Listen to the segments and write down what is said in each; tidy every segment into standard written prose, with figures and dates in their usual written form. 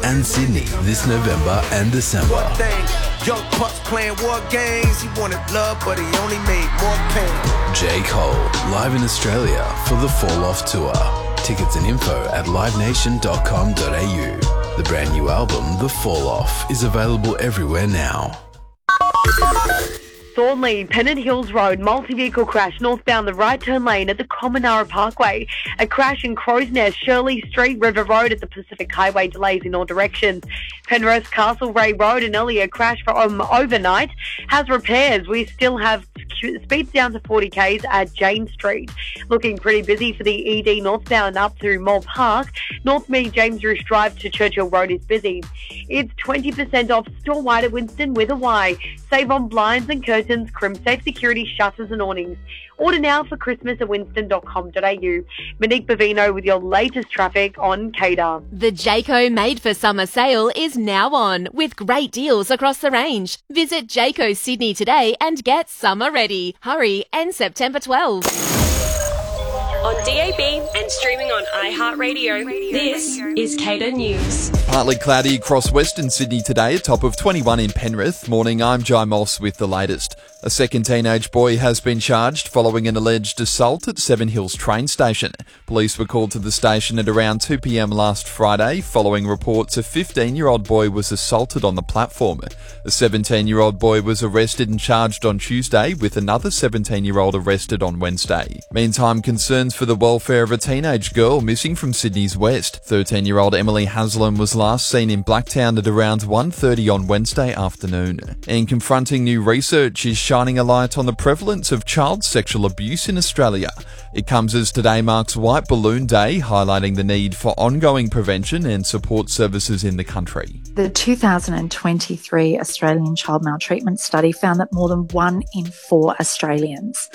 and Sydney this November and December. Young pups playing war games. He wanted love, but he only made more pain. J. Cole, live in Australia for the Fall Off Tour. Tickets and info at livenation.com.au. The brand new album, The Fall Off, is available everywhere now. Thornley, Pennant Hills Road, multi-vehicle crash northbound the right turn lane at the Comonara Parkway. A crash in Crow's Nest, Shirley Street, River Road at the Pacific Highway, delays in all directions. Penrith, Castlereagh Road, an earlier crash from overnight has repairs. We still have speeds down to 40 k's at Jane Street. Looking pretty busy for the ED northbound up through Moore Park. North Mead James Roosh Drive to Churchill Road is busy. It's 20% off store-wide at Winston with a Y. Save on blinds and curtains, crimp-safe security, shutters and awnings. Order now for Christmas at winston.com.au. Monique Bavino with your latest traffic on CADA. The Jayco Made for Summer sale is now on with great deals across the range. Visit Jayco Sydney today and get summer ready. Hurry, end September 12. On DAB and streaming on iHeartRadio, this is CADA News. Partly cloudy across Western Sydney today, a top of 21 in Penrith. Morning, I'm Jai Moss with the latest. A second teenage boy has been charged following an alleged assault at Seven Hills train station. Police were called to the station at around 2 p.m. last Friday following reports a 15-year-old boy was assaulted on the platform. A 17-year-old boy was arrested and charged on Tuesday, with another 17-year-old arrested on Wednesday. Meantime, concerns for the welfare of a teenage girl missing from Sydney's west. 13-year-old Emily Haslam was last seen in Blacktown at around 1:30 on Wednesday afternoon. And confronting new research is shining a light on the prevalence of child sexual abuse in Australia. It comes as today marks White Balloon Day, highlighting the need for ongoing prevention and support services in the country. The 2023 Australian Child Maltreatment Study found that more than 1 in 4 Australians,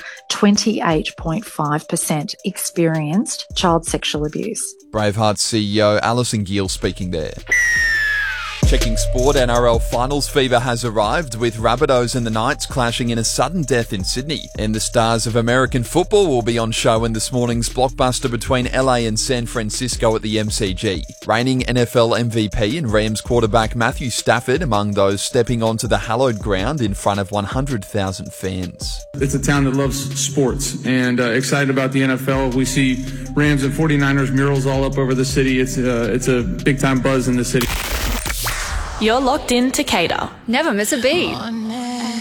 28.5%, experienced child sexual abuse. Braveheart CEO Alison Gill speaking there. Checking sport, NRL finals fever has arrived, with Rabbitohs and the Knights clashing in a sudden death in Sydney. And the stars of American football will be on show in this morning's blockbuster between LA and San Francisco at the MCG. Reigning NFL MVP and Rams quarterback Matthew Stafford among those stepping onto the hallowed ground in front of 100,000 fans. It's a town that loves sports and excited about the NFL. We see Rams and 49ers murals all up over the city. It's a big-time buzz in the city. You're locked in to CADA. Never miss a beat.